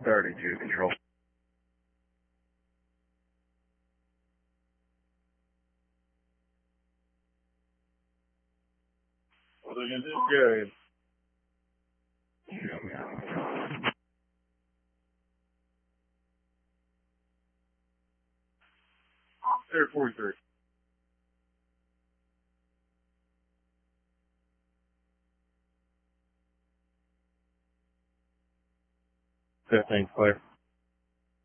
32 control. What are they gonna do? Good. Air 43. Thing's clear.